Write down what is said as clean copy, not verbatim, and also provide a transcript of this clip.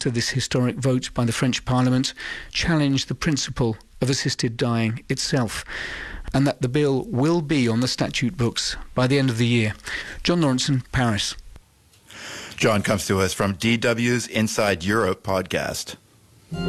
after this historic vote by the French Parliament, challenged the principle of assisted dying itself, and that the bill will be on the statute books by the end of the year. John Lawrenson, Paris. John comes to us from DW's Inside Europe podcast.